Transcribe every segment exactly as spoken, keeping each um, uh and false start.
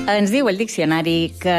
Ens diu el diccionari que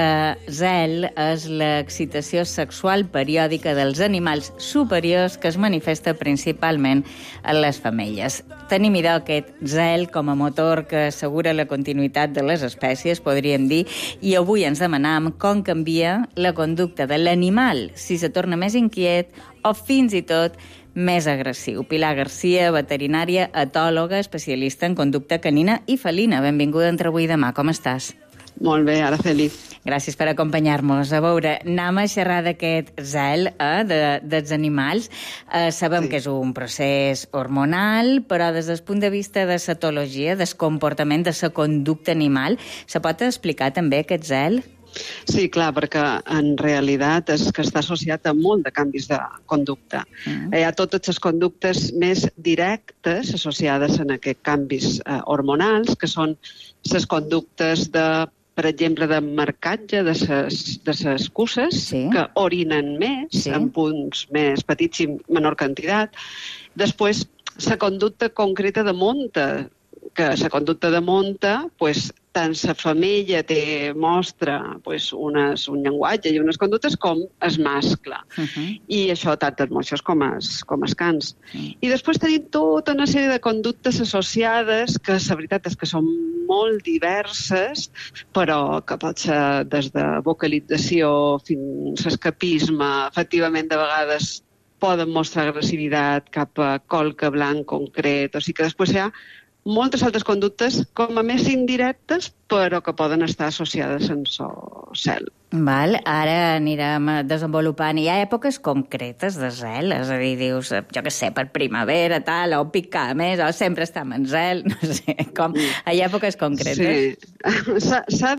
zel és l'excitació sexual periòdica dels animals superiors que es manifesta principalment en les femelles. Tenim, idò, aquest zel com a motor que assegura la continuïtat de les espècies, podríem dir, i avui ens demanam com canvia la conducta de l'animal, si se torna més inquiet o fins i tot més agressiu. Pilar Garcia, veterinària, etòloga, especialista en conducta canina i felina. Benvinguda entre avui i demà. Com estàs? Molt bé, Araceli. Gràcies per acompanyar-nos. A veure, anem a xerrar d'aquest zel eh, de, dels animals. Eh, sabem sí. que és un procés hormonal, però des del punt de vista de l'etologia, del comportament, de la conducta animal, se pot explicar també aquest zel? Sí, clar, perquè en realitat és que està associat a molt de canvis de conducta. Mm. Hi ha totes les conductes més directes associades a aquests canvis eh, hormonals, que són les conductes de, per exemple, de marcatge de ses, de ses cusses, sí. que orinen més, sí. en punts més petits i menor quantitat. Després, la conducta concreta de monta, que la conducta de monta, pues, tant la femella té, mostra pues, unes, un llenguatge i unes conductes com es mascle. Uh -huh. I això tant els moixos com els, com els cans. Uh -huh. I després tenim tota una sèrie de conductes associades que la veritat és que són molt diverses, però que pot ser des de vocalització fins a escapisme. Efectivament, de vegades poden mostrar agressivitat cap a colca blanc concret. O sigui que després hi ha moltes altres conductes com a més indirectes, però que poden estar associades en el zel. Val, ara anirem desenvolupant. Hi ha èpoques concretes de zel? És a dir, dius, jo què sé, per primavera, tal, o picar més, o sempre estem en zel, no sé, com... Hi ha èpoques concretes? Sí, s'ha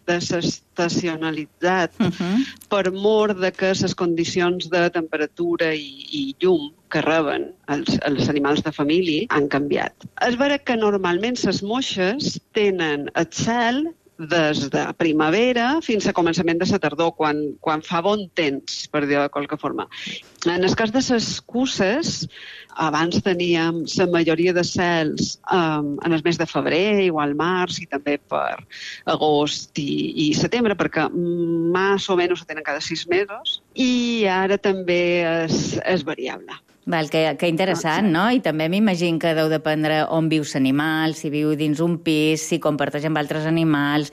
desestacionalitzat uh -huh. per mor de que les condicions de temperatura i, i llum que reben els, els animals de família han canviat. És vera que normalment les moixes tenen el zel des de primavera fins a començament de la tardor, quan, quan fa bon temps, per dir-ho de qualque forma. En el cas de les cusses, abans teníem la majoria de cels um, en el mes de febrer, igual març, i també per agost i, i setembre, perquè més o menys se tenen cada sis mesos, i ara també és, és variable. Val, que, que interessant, no? I també m'imagino que deu dependre on viu l'animal, si viu dins un pis, si comparteix amb altres animals,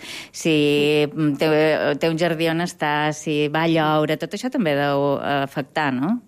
si té, té un jardí on està, si va a lloure, tot això també deu afectar, no?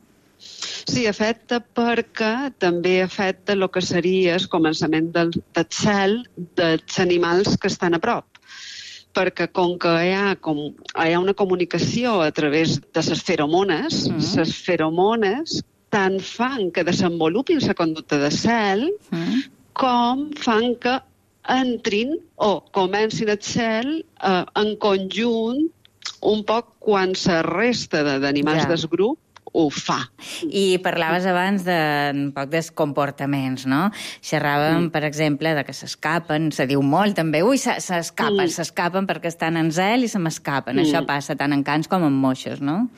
Sí, afecta perquè també afecta el que seria el començament del, del zel dels animals que estan a prop. Perquè com que hi ha, com, hi ha una comunicació a través de les feromones, mm. les feromones tant fan que desenvolupin la conducta de zel, mm. com fan que entrin o comencin el zel eh, en conjunt un poc quan la resta d'animals ja. del grup ho fa. I parlaves abans de, un poc dels comportaments, no? Xerràvem, mm. per exemple, de que s'escapen, se diu molt també, ui, s'escapen, mm. s'escapen perquè estan en zel i se m'escapen. Mm. Això passa tant en cans com en moixos, no?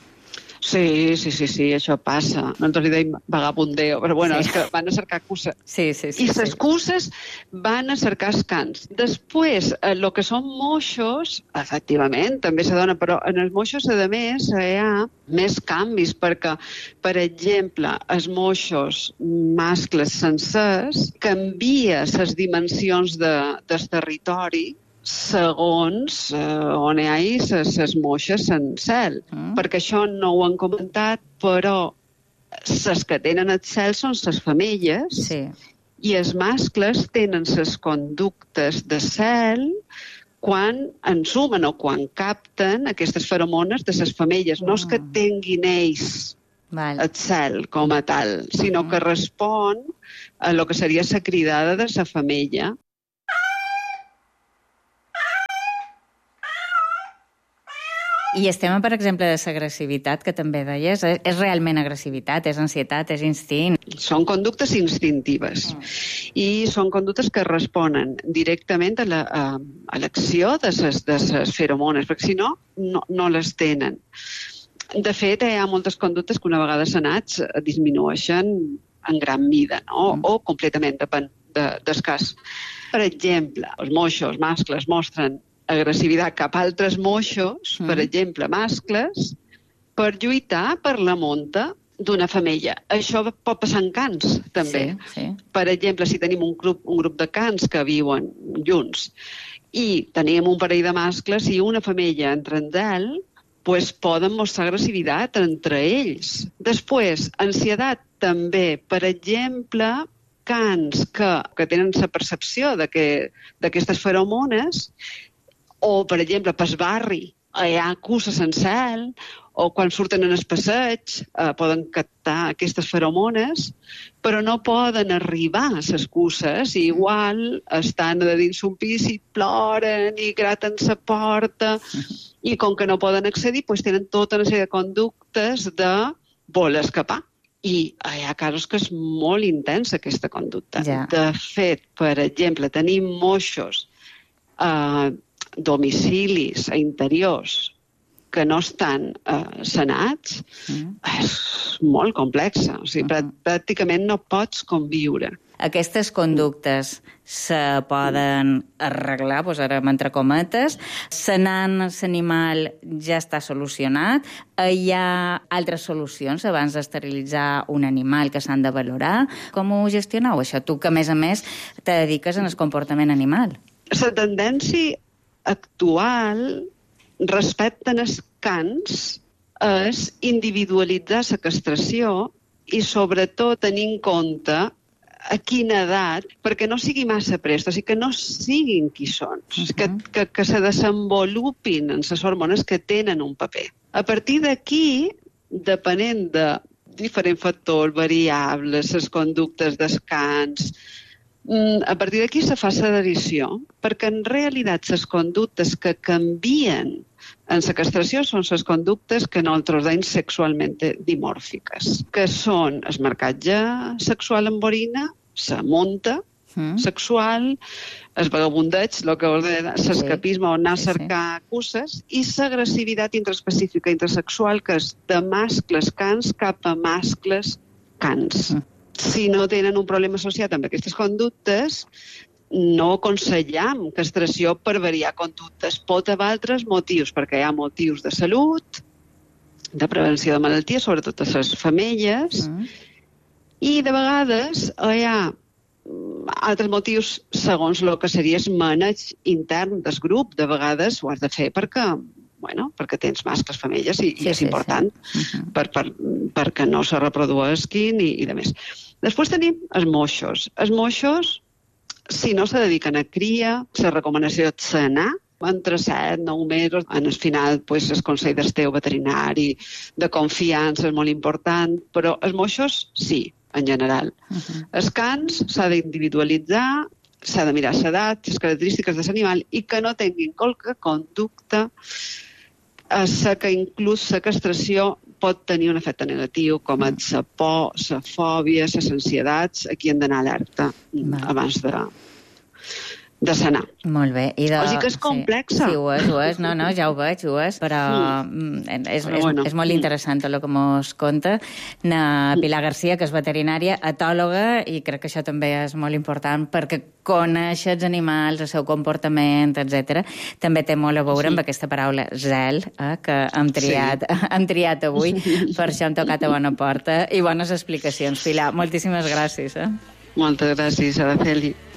Sí, sí, sí, sí, això passa. Nosaltres li deim vagabundeo, però bueno, sí. és que van a cercar cusses. Sí, sí, sí. I les sí. cusses van a cercar els cans. Després, el que són moixos, efectivament, també s'adona, però en els moixos, a més, hi ha més canvis, perquè, per exemple, els moixos mascles sencers canvia les dimensions de, del territori segons eh, on hi ha les moixes en zel. Mm. Perquè això no ho han comentat, però les que tenen el zel són les femelles sí. i els mascles tenen les conductes de zel quan ensumen o quan capten aquestes feromones de les femelles. Mm. No és que tinguin ells Val. el zel com a tal, sinó mm. que respon a lo que seria la cridada de la femella. I el tema, per exemple, de l'agressivitat, que també deies, és realment agressivitat, és ansietat, és instint? Són conductes instintives mm. i són conductes que responen directament a, la, a, a l'acció de les de ses feromones, perquè si no, no, no les tenen. De fet, hi ha moltes conductes que una vegada sanats disminueixen en gran mida, no? Mm. o completament, depèn de, del cas. Per exemple, els moixos mascles mostren agressivitat cap a altres moixos, mm. per exemple, mascles, per lluitar per la monta d'una femella. Això pot passar en cans, també. Sí, sí. Per exemple, si tenim un grup, un grup de cans que viuen junts i tenim un parell de mascles i una femella entra en zel, pues poden mostrar agressivitat entre ells. Després, ansietat també. Per exemple, cans que, que tenen la percepció d'aquestes feromones, o, per exemple, pel barri, hi ha curses en cel, o quan surten en el passeig eh, poden captar aquestes feromones, però no poden arribar a les curses i igual estan a dins un pis i ploren i graten la porta i com que no poden accedir, doncs tenen tota una sèrie de conductes de voler escapar. I hi ha casos que és molt intensa aquesta conducta. Ja. De fet, per exemple, tenim moixos a eh, domicilis, a interiors, que no estan eh, sanats, mm. és molt complexa. O sigui, mm. pràcticament no pots conviure. Aquestes conductes se poden arreglar, posarem entre cometes. Sanant l'animal ja està solucionat. Hi ha altres solucions abans d'esterilitzar un animal que s'han de valorar. Com ho gestioneu, això? Tu, que a més a més te dediques en el comportament animal. La tendència actual respecte als cans és individualitzar la castració i, sobretot, tenir en compte a quina edat, perquè no sigui massa prest, o sigui, que no siguin qui són, uh-huh. que, que, que se desenvolupin en les hormones que tenen un paper. A partir d'aquí, depenent de diferents factors, variables, les conductes dels cans, a partir d'aquí se fa l'addició, perquè en realitat les conductes que canvien en la castració són les conductes que nosaltres deim sexualment dimòrfiques, que són el marcatge sexual amb orina, la munta mm. sexual, el vagabundeig, el que vol dir l'escapisme o anar a cercar sí, sí. curses, i l'agressivitat intraespecífica intrasexual, que és de mascles cans cap a mascles cans. Mm. Si no tenen un problema associat amb aquestes conductes, no aconsellam castració per variar conductes. Pot haver altres motius, perquè hi ha motius de salut, de prevenció de malalties, sobretot a les femelles, mm. i de vegades hi ha altres motius segons el que seria el maneig intern del grup. De vegades ho has de fer perquè, bueno, perquè tens mascles, femelles, i, sí, i és sí, important sí. uh-huh. per, per, perquè no se reprodueixin i, i de més. Després tenim els moixos. Els moixos, si no se dediquen a cria, la recomanació és sanar entre set i nou mesos. En el final, pues, el consell del teu veterinari de confiança és molt important, però els moixos sí, en general. Uh-huh. Els cans s'ha d'individualitzar, s'ha de mirar l'edat, les característiques de l'animal i que no tinguin qualque conducta a la que inclús la castració pot tenir un efecte negatiu, com és la por, la fòbia, les ansietats. Aquí hem d'anar alerta Va. abans de, de sanar. Molt bé. I de... O sigui que és complexa. Sí, sí, ho és, ho és. No, no, ja ho veig, ho és, però, mm. és, però bueno. és, és molt interessant tot el que mos conta. Na Pilar Garcia, que és veterinària, etòloga, i crec que això també és molt important perquè conèixer els animals, el seu comportament, etcètera. També té molt a veure sí. amb aquesta paraula zel, eh, que hem triat, sí. hem triat avui. Per això hem tocat a bona porta. I bones explicacions. Pilar, moltíssimes gràcies. Eh? Moltes gràcies, Araceli.